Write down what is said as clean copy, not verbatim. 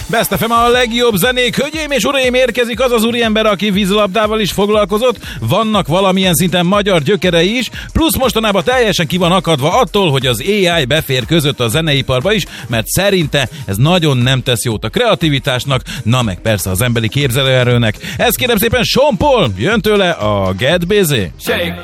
Best FM a legjobb zenék. Hölgyeim és uraim, érkezik az az úriember, aki vízilabdával is foglalkozott. Vannak valamilyen szinten magyar gyökerei is, plusz mostanában teljesen ki van akadva attól, hogy az AI befér között a zeneiparba is, mert szerinte ez nagyon nem tesz jót a kreativitásnak, na meg persze az emberi képzelőerőnek. Ez kérem szépen Sean Paul, jön tőle a Get Busy. Shake,